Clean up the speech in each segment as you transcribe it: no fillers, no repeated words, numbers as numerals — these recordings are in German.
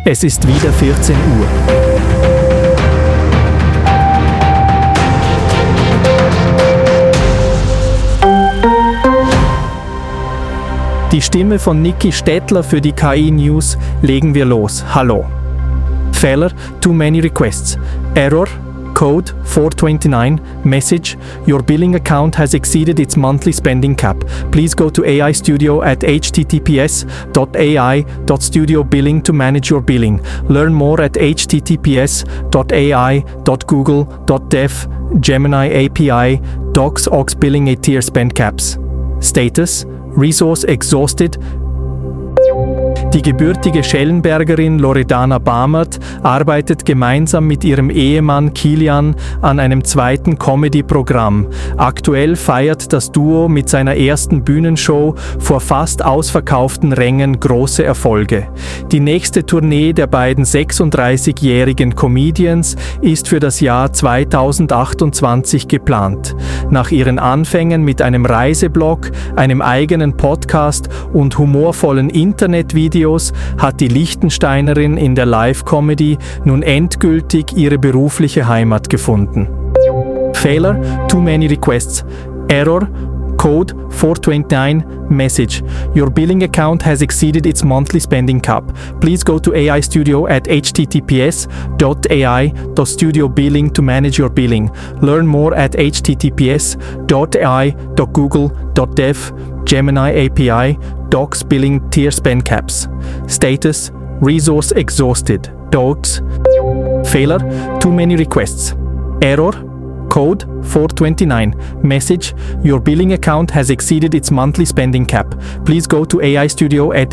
Es ist wieder 14 Uhr. Die Stimme von Niki Stettler für die KI News. Legen wir los. Hallo. Fehler, too many requests. Error, code 429, message, your billing account has exceeded its monthly spending cap. Please go to AI Studio at https.ai.studiobilling to manage your billing. Learn more at https.ai.google.dev, Gemini API, docs aux billing a tier spend caps. Status, resource exhausted. Die gebürtige Schellenbergerin Loredana Bamert arbeitet gemeinsam mit ihrem Ehemann Kilian an einem zweiten Comedy-Programm. Aktuell feiert das Duo mit seiner ersten Bühnenshow vor fast ausverkauften Rängen große Erfolge. Die nächste Tournee der beiden 36-jährigen Comedians ist für das Jahr 2028 geplant. Nach ihren Anfängen mit einem Reiseblog, einem eigenen Podcast und humorvollen Internetvideos hat die Liechtensteinerin in der Live-Comedy nun endgültig ihre berufliche Heimat gefunden. Fehler, too many requests. Error, code 429, message. Your billing account has exceeded its monthly spending cap. Please go to AI Studio at https.ai.studiobilling to manage your billing. Learn more at https.ai.google.dev, Gemini API, docs billing tier spend caps. Status, resource exhausted. Docs. Fehler, too many requests. Error, code 429, message, your billing account has exceeded its monthly spending cap. Please go to AI Studio at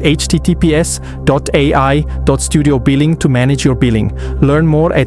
https.ai.studiobilling to manage your billing. Learn more at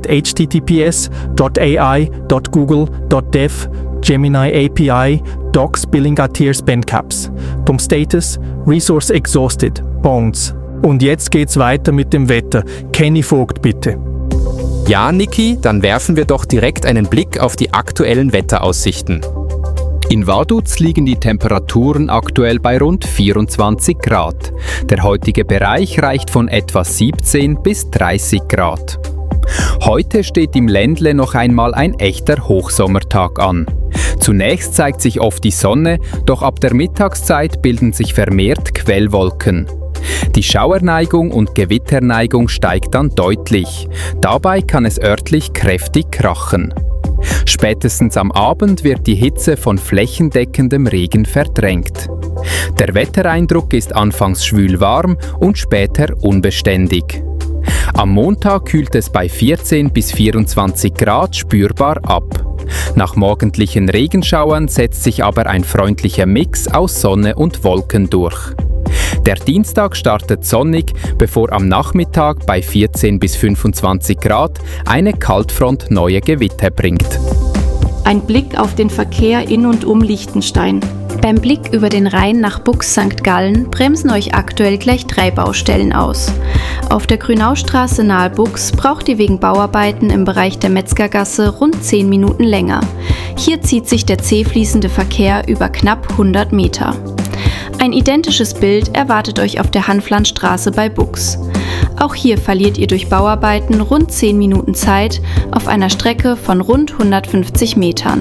https.ai.google.dev, Gemini API, docs billing a tier spend caps. Tom Status, resource exhausted. Bones. Und jetzt geht's weiter mit dem Wetter. Kenny Vogt, bitte. Ja, Niki, dann werfen wir doch direkt einen Blick auf die aktuellen Wetteraussichten. In Vaduz liegen die Temperaturen aktuell bei rund 24 Grad. Der heutige Bereich reicht von etwa 17 bis 30 Grad. Heute steht im Ländle noch einmal ein echter Hochsommertag an. Zunächst zeigt sich oft die Sonne, doch ab der Mittagszeit bilden sich vermehrt Quellwolken. Die Schauerneigung und Gewitterneigung steigt dann deutlich. Dabei kann es örtlich kräftig krachen. Spätestens am Abend wird die Hitze von flächendeckendem Regen verdrängt. Der Wettereindruck ist anfangs schwül warm und später unbeständig. Am Montag kühlt es bei 14 bis 24 Grad spürbar ab. Nach morgendlichen Regenschauern setzt sich aber ein freundlicher Mix aus Sonne und Wolken durch. Der Dienstag startet sonnig, bevor am Nachmittag bei 14 bis 25 Grad eine Kaltfront neue Gewitter bringt. Ein Blick auf den Verkehr in und um Liechtenstein. Beim Blick über den Rhein nach Bux St. Gallen bremsen euch aktuell gleich 3 Baustellen aus. Auf der Grünaustraße nahe Bux braucht ihr wegen Bauarbeiten im Bereich der Metzgergasse rund 10 Minuten länger. Hier zieht sich der zäh fließende Verkehr über knapp 100 Meter. Ein identisches Bild erwartet euch auf der Hanflandstraße bei Bux. Auch hier verliert ihr durch Bauarbeiten rund 10 Minuten Zeit auf einer Strecke von rund 150 Metern.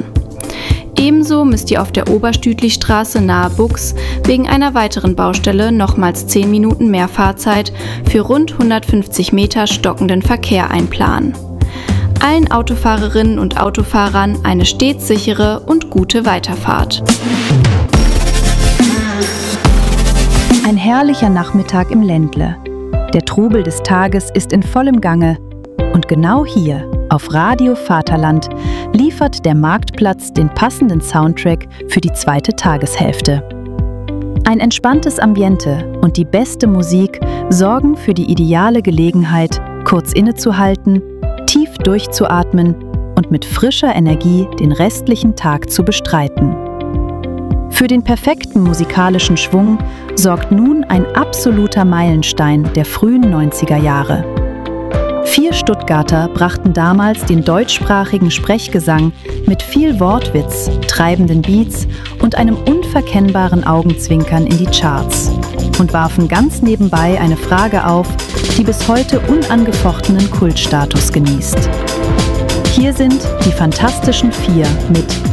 Ebenso müsst ihr auf der Oberstütlichstraße nahe Bux wegen einer weiteren Baustelle nochmals 10 Minuten mehr Fahrzeit für rund 150 Meter stockenden Verkehr einplanen. Allen Autofahrerinnen und Autofahrern eine stets sichere und gute Weiterfahrt. Ein herrlicher Nachmittag im Ländle. Der Trubel des Tages ist in vollem Gange und genau hier, auf Radio Vaterland, liefert der Marktplatz den passenden Soundtrack für die zweite Tageshälfte. Ein entspanntes Ambiente und die beste Musik sorgen für die ideale Gelegenheit, kurz innezuhalten, tief durchzuatmen und mit frischer Energie den restlichen Tag zu bestreiten. Für den perfekten musikalischen Schwung sorgt nun ein absoluter Meilenstein der frühen 90er Jahre. 4 Stuttgarter brachten damals den deutschsprachigen Sprechgesang mit viel Wortwitz, treibenden Beats und einem unverkennbaren Augenzwinkern in die Charts. und warfen ganz nebenbei eine Frage auf, die bis heute unangefochtenen Kultstatus genießt. Hier sind die Fantastischen Vier mit